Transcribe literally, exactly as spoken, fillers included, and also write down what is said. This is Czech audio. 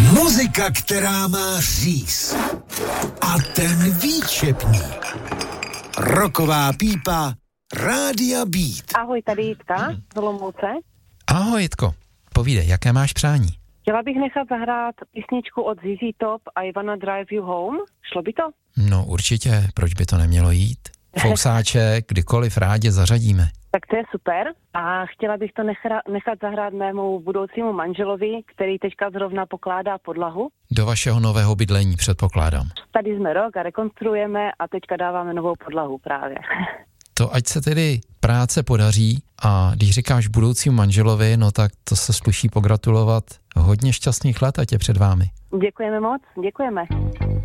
Muzika, která má říz. A ten výčepník. Rocková pípa Rádia Beat. Ahoj, tady Jitka z Olomouce. Ahoj Jitko, povídej, jaké máš přání? Chtěla bych nechat zahrát písničku od Z Z Top I Wanna Drive You Home. Šlo by to? No určitě, proč by to nemělo jít? Fousáče kdykoliv rádi zařadíme. Tak to je super. A chtěla bych to nechra, nechat zahrát mému budoucímu manželovi, který teďka zrovna pokládá podlahu. Do vašeho nového bydlení předpokládám. Tady jsme rok a rekonstruujeme a teďka dáváme novou podlahu právě. To ať se tedy práce podaří a když říkáš budoucímu manželovi, no tak to se sluší pogratulovat. Hodně šťastných let, ať je před vámi. Děkujeme moc, děkujeme.